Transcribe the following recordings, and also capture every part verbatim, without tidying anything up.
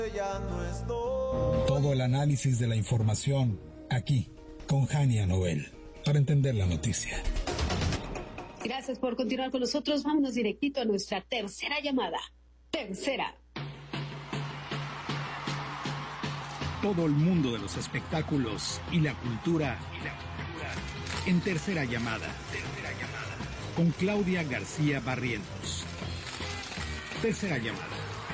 Todo el análisis de la información aquí con Jania Noel para entender la noticia. Gracias por continuar con nosotros. Vámonos directito a nuestra tercera llamada. Tercera. Todo el mundo de los espectáculos y la cultura, y la cultura en tercera llamada. Tercera llamada. Con Claudia García Barrientos. Tercera llamada.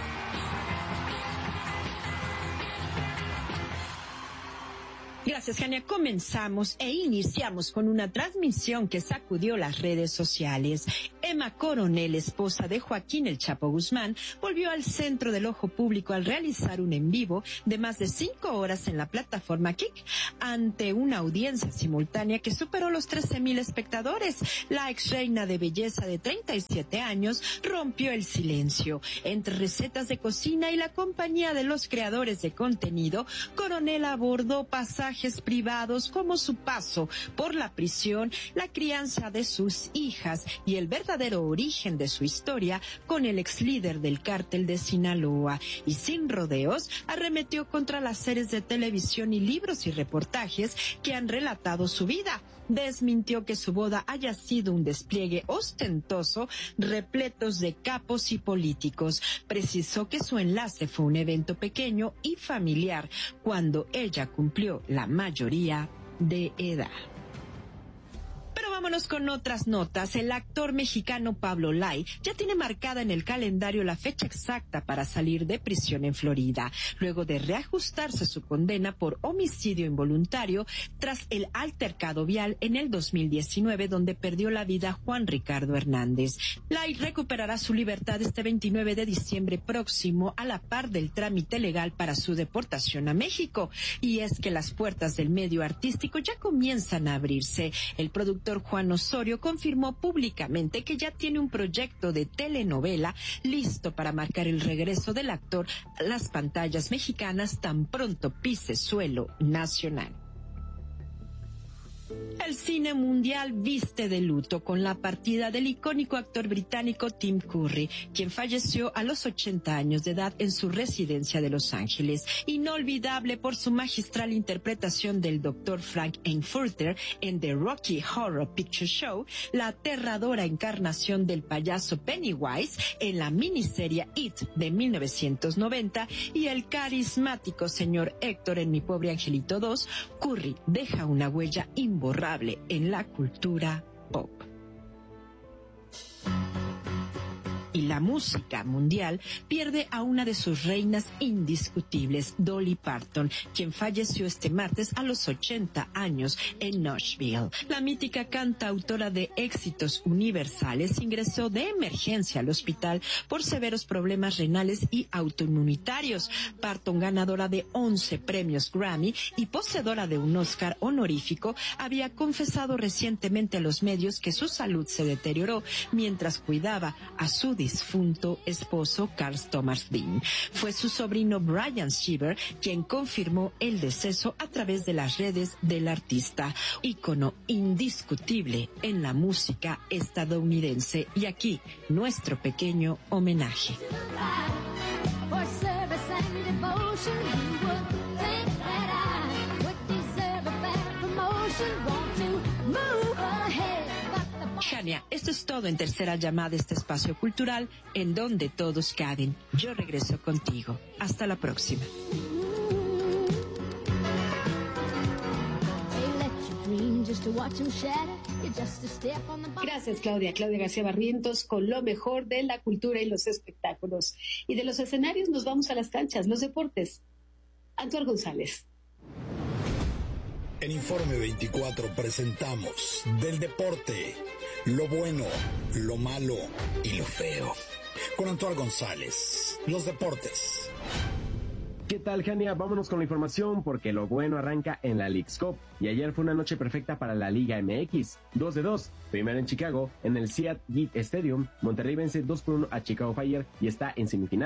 Gracias, Jania. Comenzamos e iniciamos con una transmisión que sacudió las redes sociales. Emma Coronel, esposa de Joaquín El Chapo Guzmán, volvió al centro del ojo público al realizar un en vivo de más de cinco horas en la plataforma Kik, ante una audiencia simultánea que superó los trece mil espectadores. La ex reina de belleza de treinta y siete años rompió el silencio. Entre recetas de cocina y la compañía de los creadores de contenido, Coronel abordó pasajes privados como su paso por la prisión, la crianza de sus hijas y el verdadero origen de su historia con el ex líder del cártel de Sinaloa. Y sin rodeos, arremetió contra las series de televisión y libros y reportajes que han relatado su vida. Desmintió que su boda haya sido un despliegue ostentoso, repletos de capos y políticos. Precisó que su enlace fue un evento pequeño y familiar cuando ella cumplió la mayoría de edad. Pero vámonos con otras notas. El actor mexicano Pablo Lai ya tiene marcada en el calendario la fecha exacta para salir de prisión en Florida, luego de reajustarse su condena por homicidio involuntario tras el altercado vial en el dos mil diecinueve, donde perdió la vida Juan Ricardo Hernández. Lai recuperará su libertad este veintinueve de diciembre próximo, a la par del trámite legal para su deportación a México. Y es que las puertas del medio artístico ya comienzan a abrirse. El productor Juan Osorio confirmó públicamente que ya tiene un proyecto de telenovela listo para marcar el regreso del actor a las pantallas mexicanas tan pronto pise suelo nacional. El cine mundial viste de luto con la partida del icónico actor británico Tim Curry, quien falleció a los ochenta años de edad en su residencia de Los Ángeles. Inolvidable por su magistral interpretación del doctor Frank Enfurter en The Rocky Horror Picture Show, la aterradora encarnación del payaso Pennywise en la miniserie It de mil novecientos noventa y el carismático señor Héctor en Mi Pobre Angelito dos, Curry deja una huella imborrable en la cultura pop. Y la música mundial pierde a una de sus reinas indiscutibles, Dolly Parton, quien falleció este martes a los ochenta años en Nashville. La mítica cantautora de éxitos universales ingresó de emergencia al hospital por severos problemas renales y autoinmunitarios. Parton, ganadora de once premios Grammy y poseedora de un Oscar honorífico, había confesado recientemente a los medios que su salud se deterioró mientras cuidaba a su difunto esposo Carl Thomas Dean. Fue su sobrino Brian Shiver quien confirmó el deceso a través de las redes del artista, ícono indiscutible en la música estadounidense. Y aquí nuestro pequeño homenaje. Jania, esto es todo en tercera llamada, este espacio cultural en donde todos caben. Yo regreso contigo. Hasta la próxima. Gracias, Claudia. Claudia García Barrientos con lo mejor de la cultura y los espectáculos. Y de los escenarios nos vamos a las canchas, los deportes. Antuar González. En Informe veinticuatro presentamos del deporte, lo bueno, lo malo y lo feo. Con Antuar González, los deportes. ¿Qué tal, Jania? Vámonos con la información porque lo bueno arranca en la Leagues Cup y ayer fue una noche perfecta para la Liga M X. dos de dos. Primero en Chicago, en el Seat Gate Stadium, Monterrey vence dos por uno a Chicago Fire y está en semifinales.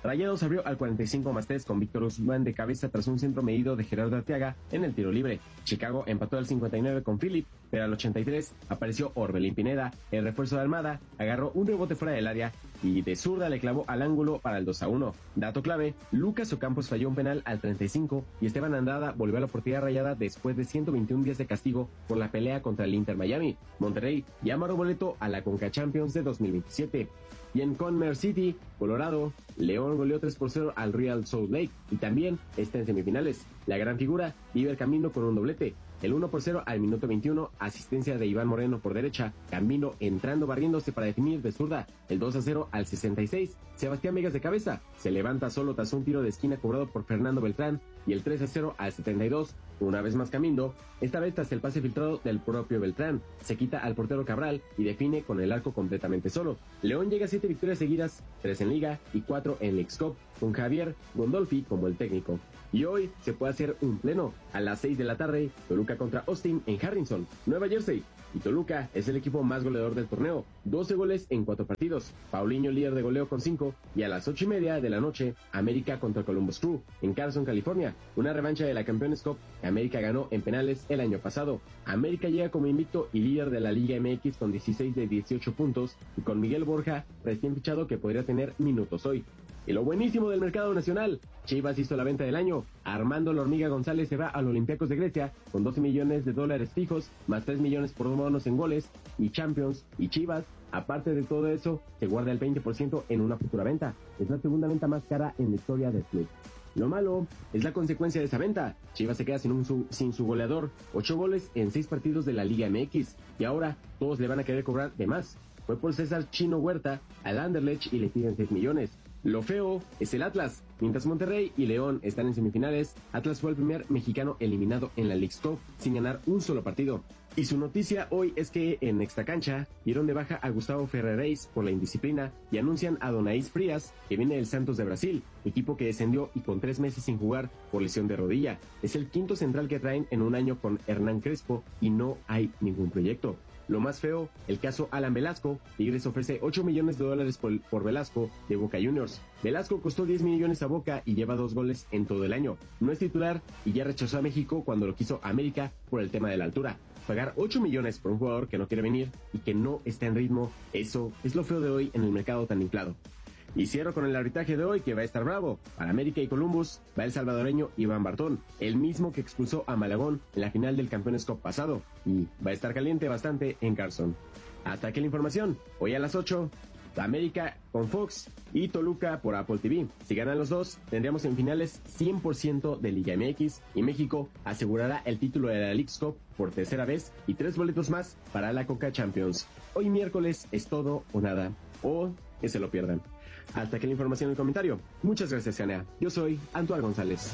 Rayados abrió al cuarenta y cinco más tres con Víctor Guzmán de cabeza tras un centro medido de Gerardo Arteaga en el tiro libre. Chicago empató al cincuenta y nueve con Philip, pero al ochenta y tres apareció Orbelín Pineda, el refuerzo de Almada, agarró un rebote fuera del área y de zurda le clavó al ángulo para el dos a uno. Dato clave, Lucas Ocampos falló un penal al treinta y cinco y Esteban Andrada volvió a la portería rayada después de ciento veintiún días de castigo por la pelea contra el Inter Miami. Monterrey ya amarró boleto a la Conca Champions de dos mil veintisiete. Y en Commerce City, Colorado, León goleó tres por cero al Real Salt Lake y también está en semifinales. La gran figura iba el camino con un doblete. El uno por cero al minuto veintiuno, asistencia de Iván Moreno por derecha, Camino entrando barriéndose para definir de zurda. El dos a cero al sesenta y seis, Sebastián Vegas de cabeza, se levanta solo tras un tiro de esquina cobrado por Fernando Beltrán. Y el tres a cero al setenta y dos, una vez más Camino, esta vez tras el pase filtrado del propio Beltrán, se quita al portero Cabral y define con el arco completamente solo. León llega a siete victorias seguidas, tres en Liga y cuatro en Leagues Cup, con Javier Gondolfi como el técnico. Y hoy se puede hacer un pleno. A las seis de la tarde, Toluca contra Austin en Harrison, Nueva Jersey. Y Toluca es el equipo más goleador del torneo, doce goles en cuatro partidos. Paulinho líder de goleo con cinco. Y a las ocho y media de la noche, América contra Columbus Crew en Carson, California. Una revancha de la Campeones Cup que América ganó en penales el año pasado. América llega como invicto y líder de la Liga M X con dieciséis de dieciocho puntos y con Miguel Borja recién fichado que podría tener minutos hoy. Y lo buenísimo del mercado nacional, Chivas hizo la venta del año. Armando La Hormiga González se va a los Olympiacos de Grecia con doce millones de dólares fijos, más tres millones por bonos en goles y Champions. Y Chivas, aparte de todo eso, se guarda el veinte por ciento en una futura venta. Es la segunda venta más cara en la historia del club. Lo malo es la consecuencia de esa venta. Chivas se queda sin, un su, sin su goleador, ocho goles en seis partidos de la Liga M X. Y ahora todos le van a querer cobrar de más. Fue por César Chino Huerta al Anderlecht y le piden seis millones. Lo feo es el Atlas. Mientras Monterrey y León están en semifinales, Atlas fue el primer mexicano eliminado en la Leagues Cup sin ganar un solo partido. Y su noticia hoy es que en Extracancha dieron de baja a Gustavo Ferrereis por la indisciplina y anuncian a Donaís Frías, que viene del Santos de Brasil, equipo que descendió y con tres meses sin jugar por lesión de rodilla. Es el quinto central que traen en un año con Hernán Crespo y no hay ningún proyecto. Lo más feo, el caso Alan Velasco. Tigres ofrece ocho millones de dólares por, por Velasco de Boca Juniors. Velasco costó diez millones a Boca y lleva dos goles en todo el año. No es titular y ya rechazó a México cuando lo quiso América por el tema de la altura. Pagar ocho millones por un jugador que no quiere venir y que no está en ritmo, eso es lo feo de hoy en el mercado tan inflado. Y cierro con el arbitraje de hoy, que va a estar bravo. Para América y Columbus va el salvadoreño Iván Bartón, el mismo que expulsó a Malagón en la final del Campeones Cup pasado. Y va a estar caliente bastante en Carson. Hasta aquí la información. Hoy a las ocho, América con Fox y Toluca por Apple T V. Si ganan los dos, tendríamos en finales cien por ciento de Liga M X y México asegurará el título de la Leagues Cup por tercera vez y tres boletos más para la Conca Champions. Hoy miércoles es todo o nada, o que se lo pierdan. Hasta aquí la información en el comentario. Muchas gracias, Canea. Yo soy Antoine González.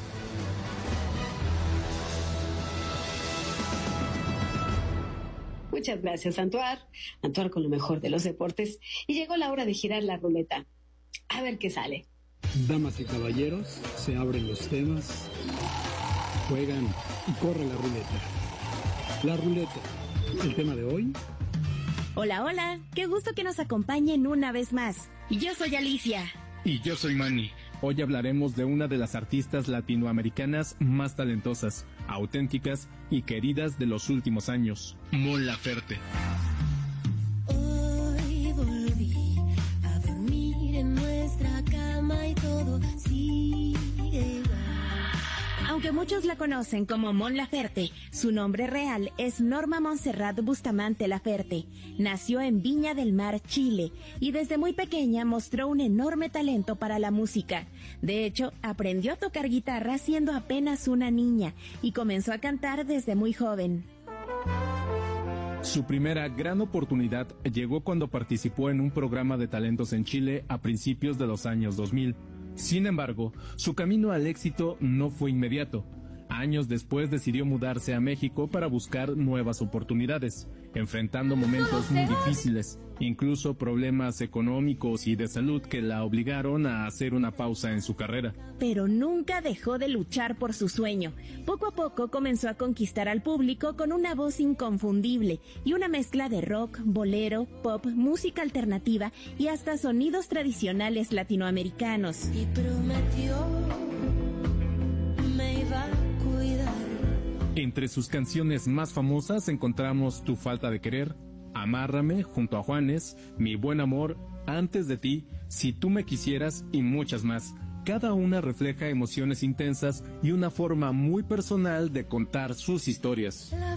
Muchas gracias, Antoine. Antoine con lo mejor de los deportes. Y llegó la hora de girar la ruleta. A ver qué sale. Damas y caballeros, se abren los temas, juegan y corre la ruleta. La ruleta. El tema de hoy. Hola, hola. Qué gusto que nos acompañen una vez más. Y yo soy Alicia. Y yo soy Manny. Hoy hablaremos de una de las artistas latinoamericanas más talentosas, auténticas y queridas de los últimos años, Mon Laferte. Hoy volví a dormir en nuestra cama y todo sigue igual. Aunque muchos la conocen como Mon Laferte, su nombre real es Norma Montserrat Bustamante Laferte. Nació en Viña del Mar, Chile, y desde muy pequeña mostró un enorme talento para la música. De hecho, aprendió a tocar guitarra siendo apenas una niña y comenzó a cantar desde muy joven. Su primera gran oportunidad llegó cuando participó en un programa de talentos en Chile a principios de los años dos mil. Sin embargo, su camino al éxito no fue inmediato. Años después decidió mudarse a México para buscar nuevas oportunidades. enfrentando momentos muy difíciles, incluso problemas económicos y de salud que la obligaron a hacer una pausa en su carrera. Pero nunca dejó de luchar por su sueño. Poco a poco comenzó a conquistar al público con una voz inconfundible y una mezcla de rock, bolero, pop, música alternativa y hasta sonidos tradicionales latinoamericanos. Y prometió me iba a cuidar. Entre sus canciones más famosas encontramos Tu falta de querer, Amárrame junto a Juanes, Mi buen amor, Antes de ti, Si tú me quisieras y muchas más. Cada una refleja emociones intensas y una forma muy personal de contar sus historias. La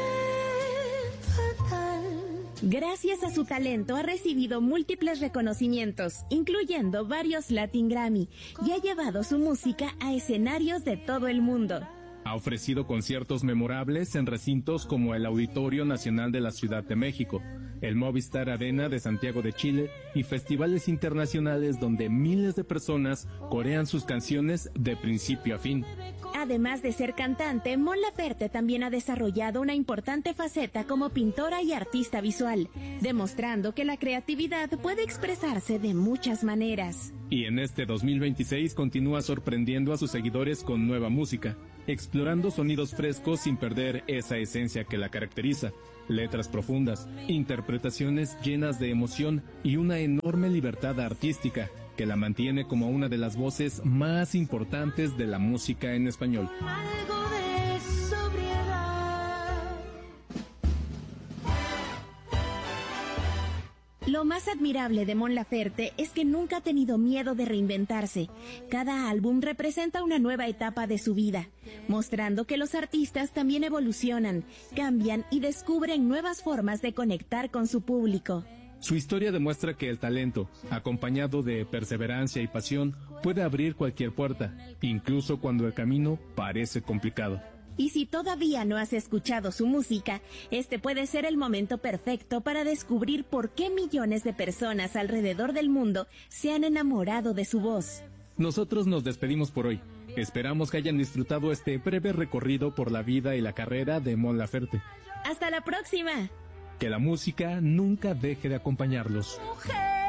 fe fatal. Gracias a su talento ha recibido múltiples reconocimientos, incluyendo varios Latin Grammy, y ha llevado su música a escenarios de todo el mundo. Ha ofrecido conciertos memorables en recintos como el Auditorio Nacional de la Ciudad de México, el Movistar Arena de Santiago de Chile y festivales internacionales donde miles de personas corean sus canciones de principio a fin. Además de ser cantante, Mon Laferte también ha desarrollado una importante faceta como pintora y artista visual, demostrando que la creatividad puede expresarse de muchas maneras. Y en este dos mil veintiséis continúa sorprendiendo a sus seguidores con nueva música, explorando sonidos frescos sin perder esa esencia que la caracteriza, letras profundas, interpretaciones llenas de emoción y una enorme libertad artística que la mantiene como una de las voces más importantes de la música en español. Algo de sobriedad. Lo más admirable de Mon Laferte es que nunca ha tenido miedo de reinventarse. Cada álbum representa una nueva etapa de su vida, mostrando que los artistas también evolucionan, cambian y descubren nuevas formas de conectar con su público. Su historia demuestra que el talento, acompañado de perseverancia y pasión, puede abrir cualquier puerta, incluso cuando el camino parece complicado. Y si todavía no has escuchado su música, este puede ser el momento perfecto para descubrir por qué millones de personas alrededor del mundo se han enamorado de su voz. Nosotros nos despedimos por hoy. Esperamos que hayan disfrutado este breve recorrido por la vida y la carrera de Mon Laferte. ¡Hasta la próxima! Que la música nunca deje de acompañarlos. Mujer.